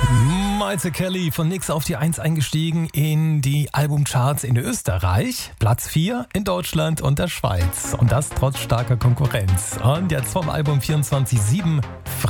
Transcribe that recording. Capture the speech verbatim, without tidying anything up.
Maite Kelly von Nix auf die eins eingestiegen in die Albumcharts in Österreich, Platz vier in Deutschland und der Schweiz. Und das trotz starker Konkurrenz. Und jetzt vom Album vierundzwanzig sieben